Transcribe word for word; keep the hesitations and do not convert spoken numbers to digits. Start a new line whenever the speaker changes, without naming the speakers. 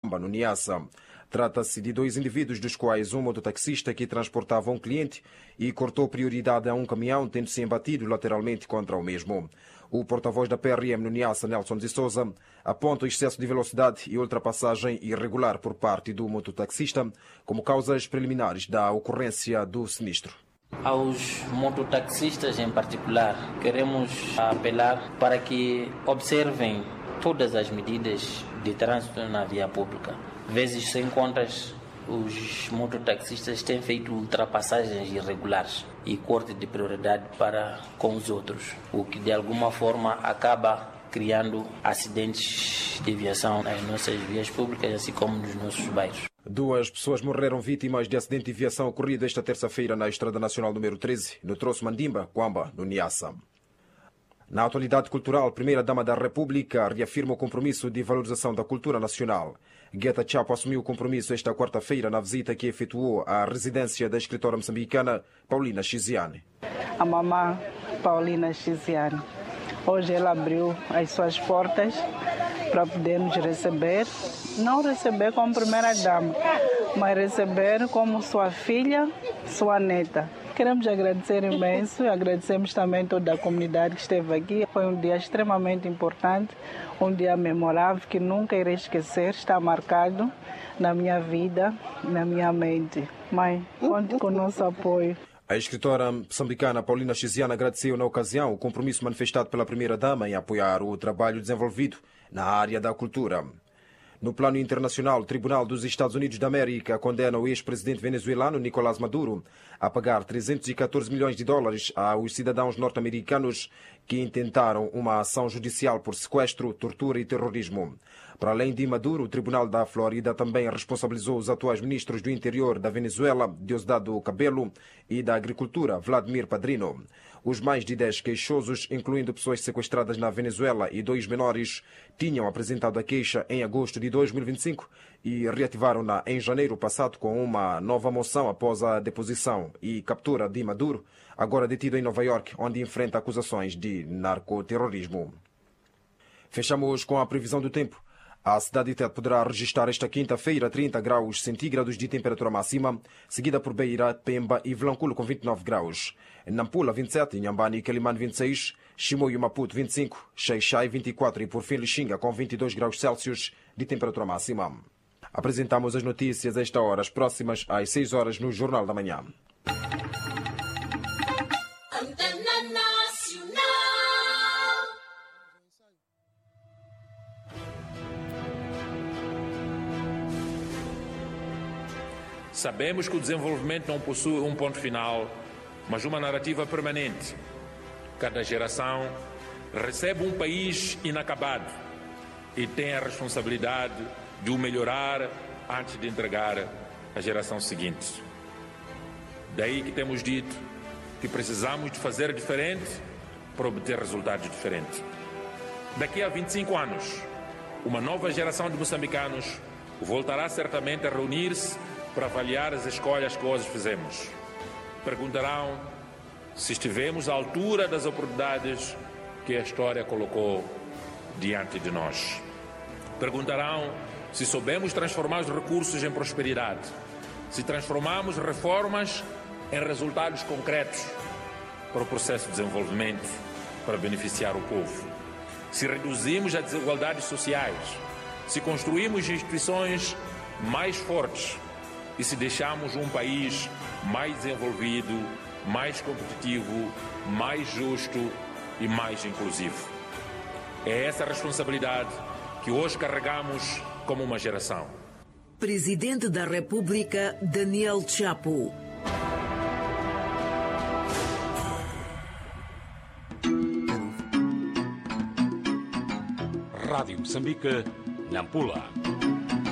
no Niassa. Trata-se de dois indivíduos, dos quais um mototaxista que transportava um cliente e cortou prioridade a um caminhão, tendo-se embatido lateralmente contra o mesmo. O porta-voz da P R M no Niassa, Nelson de Souza, aponta o excesso de velocidade e ultrapassagem irregular por parte do mototaxista como causas preliminares da ocorrência do sinistro.
Aos mototaxistas em particular, queremos apelar para que observem todas as medidas de trânsito na via pública. Vezes sem contas, os mototaxistas têm feito ultrapassagens irregulares e corte de prioridade para com os outros, o que de alguma forma acaba criando acidentes de viação nas nossas vias públicas, assim como nos nossos bairros.
Duas pessoas morreram vítimas de acidente de viação ocorrido esta terça-feira na Estrada Nacional número treze, no troço Mandimba, Quamba, no Niassa. Na atualidade cultural, a Primeira-Dama da República reafirma o compromisso de valorização da cultura nacional. Guetta Chapo assumiu o compromisso esta quarta-feira na visita que efetuou à residência da escritora moçambicana Paulina Chiziane.
A mamã Paulina Chiziane. Hoje ela abriu as suas portas para poder nos receber, não receber como primeira-dama, mas receber como sua filha, sua neta. Queremos agradecer imenso e agradecemos também toda a comunidade que esteve aqui. Foi um dia extremamente importante, um dia memorável que nunca irei esquecer, está marcado na minha vida, na minha mente. Mãe, conte com o nosso apoio.
A escritora moçambicana Paulina Chiziane agradeceu na ocasião o compromisso manifestado pela Primeira-Dama em apoiar o trabalho desenvolvido na área da cultura. No plano internacional, o Tribunal dos Estados Unidos da América condena o ex-presidente venezuelano Nicolás Maduro a pagar trezentos e catorze milhões de dólares aos cidadãos norte-americanos que intentaram uma ação judicial por sequestro, tortura e terrorismo. Para além de Maduro, o Tribunal da Flórida também responsabilizou os atuais ministros do Interior da Venezuela, Diosdado Cabello, e da Agricultura, Vladimir Padrino. Os mais de dez queixosos, incluindo pessoas sequestradas na Venezuela e dois menores, tinham apresentado a queixa em agosto de dois mil e vinte e cinco e reativaram-na em janeiro passado com uma nova moção após a deposição e captura de Maduro, agora detido em Nova York, onde enfrenta acusações de narcoterrorismo. Fechamos com a previsão do tempo. A cidade de Tete poderá registrar esta quinta-feira trinta graus centígrados de temperatura máxima, seguida por Beira, Pemba e Vilanculo com vinte e nove graus. Nampula vinte e sete, Inhambane e Quelimane vinte e seis, Chimoio e Maputo vinte e cinco, Xai-Xai vinte e quatro e por fim Lixinga com vinte e dois graus Celsius de temperatura máxima. Apresentamos as notícias a esta hora, as próximas às seis horas no Jornal da Manhã.
Sabemos que o desenvolvimento não possui um ponto final, mas uma narrativa permanente. Cada geração recebe um país inacabado e tem a responsabilidade de o melhorar antes de entregar à geração seguinte. Daí que temos dito que precisamos de fazer diferente para obter resultados diferentes. Daqui a vinte e cinco anos, uma nova geração de moçambicanos voltará certamente a reunir-se para avaliar as escolhas que hoje fizemos. Perguntarão se estivemos à altura das oportunidades que a história colocou diante de nós. Perguntarão se soubemos transformar os recursos em prosperidade, se transformamos reformas em resultados concretos para o processo de desenvolvimento, para beneficiar o povo, se reduzimos as desigualdades sociais, se construímos instituições mais fortes e se deixamos um país mais desenvolvido, mais competitivo, mais justo e mais inclusivo. É essa responsabilidade que hoje carregamos como uma geração.
Presidente da República, Daniel Chapo.
Rádio Moçambique, Nampula.